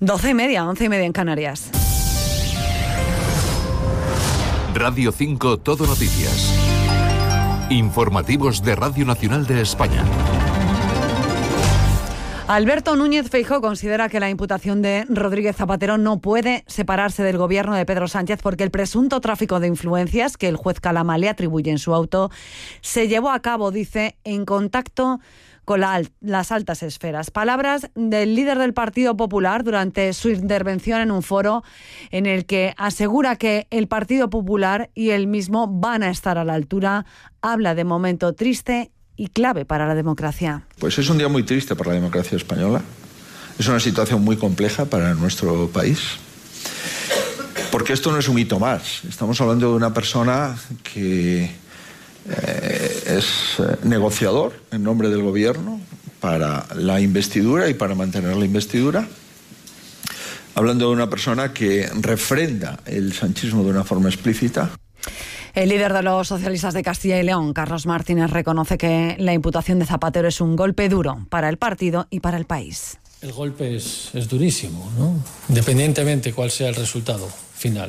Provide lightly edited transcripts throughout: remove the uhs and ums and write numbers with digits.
12:30, 11:30 en Canarias. Radio 5 Todo Noticias. Informativos de Radio Nacional de España. Alberto Núñez Feijóo considera que la imputación de Rodríguez Zapatero no puede separarse del gobierno de Pedro Sánchez porque el presunto tráfico de influencias que el juez Calama le atribuye en su auto se llevó a cabo, dice, en contacto con las altas esferas. Palabras del líder del Partido Popular durante su intervención en un foro en el que asegura que el Partido Popular y él mismo van a estar a la altura. Habla de momento triste y clave para la democracia. Pues es un día muy triste para la democracia española. Es una situación muy compleja para nuestro país. Porque esto no es un hito más. Estamos hablando de una persona que es negociador en nombre del gobierno para la investidura y para mantener la investidura. Hablando de una persona que refrenda el sanchismo de una forma explícita. El líder de los socialistas de Castilla y León, Carlos Martínez, reconoce que la imputación de Zapatero es un golpe duro para el partido y para el país. El golpe es durísimo, ¿no? Independientemente cuál sea el resultado final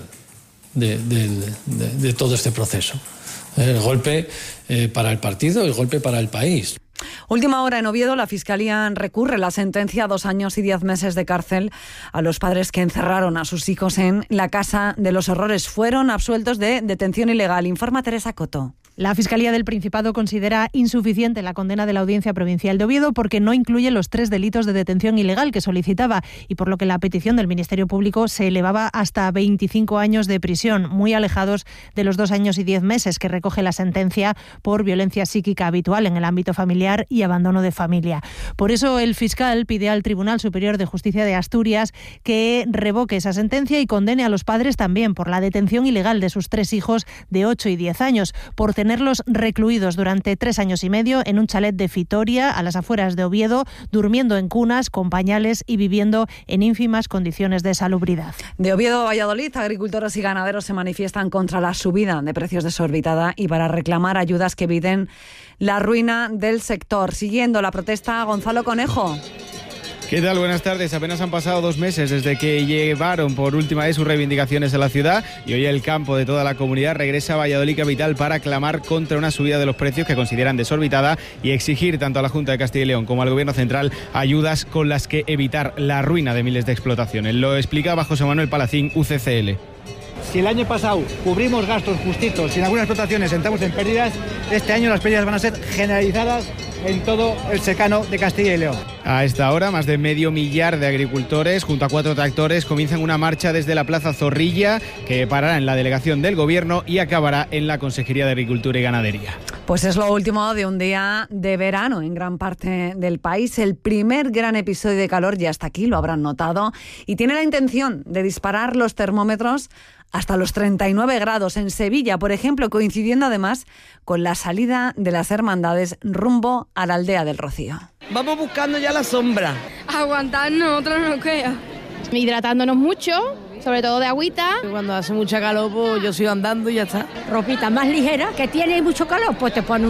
de todo este proceso. El golpe para el partido, el golpe para el país. Última hora en Oviedo, la Fiscalía recurre la sentencia a 2 años y 10 meses de cárcel a los padres que encerraron a sus hijos en la Casa de los Horrores. Fueron absueltos de detención ilegal. Informa Teresa Coto. La Fiscalía del Principado considera insuficiente la condena de la Audiencia Provincial de Oviedo porque no incluye los 3 delitos de detención ilegal que solicitaba y por lo que la petición del Ministerio Público se elevaba hasta 25 años de prisión, muy alejados de los 2 años y 10 meses que recoge la sentencia por violencia psíquica habitual en el ámbito familiar y abandono de familia. Por eso el fiscal pide al Tribunal Superior de Justicia de Asturias que revoque esa sentencia y condene a los padres también por la detención ilegal de sus 3 hijos de 8 y 10 años, por tenerlos recluidos durante 3 años y medio en un chalet de Fitoria, a las afueras de Oviedo, durmiendo en cunas, con pañales y viviendo en ínfimas condiciones de salubridad. De Oviedo a Valladolid, agricultores y ganaderos se manifiestan contra la subida de precios desorbitada y para reclamar ayudas que eviten la ruina del sector. Siguiendo la protesta, Gonzalo Conejo. ¿Qué tal? Buenas tardes. Apenas han pasado 2 meses desde que llevaron por última vez sus reivindicaciones a la ciudad y hoy el campo de toda la comunidad regresa a Valladolid capital para clamar contra una subida de los precios que consideran desorbitada y exigir tanto a la Junta de Castilla y León como al Gobierno central ayudas con las que evitar la ruina de miles de explotaciones. Lo explicaba José Manuel Palacín, UCCL. Si el año pasado cubrimos gastos justitos y en algunas explotaciones entramos en pérdidas, este año las pérdidas van a ser generalizadas en todo el secano de Castilla y León. A esta hora, más de 500.000 de agricultores, junto a 4 tractores, comienzan una marcha desde la Plaza Zorrilla, que parará en la delegación del Gobierno y acabará en la Consejería de Agricultura y Ganadería. Pues es lo último de un día de verano en gran parte del país. El primer gran episodio de calor ya está aquí, lo habrán notado, y tiene la intención de disparar los termómetros hasta los 39 grados en Sevilla, por ejemplo, coincidiendo además con la salida de las hermandades rumbo a la aldea del Rocío. Vamos buscando ya la sombra. Aguantarnos, otros no queda. Hidratándonos mucho, sobre todo de agüita. Cuando hace mucha calor, pues yo sigo andando y ya está. Ropita más ligera, que tiene mucho calor, pues te pones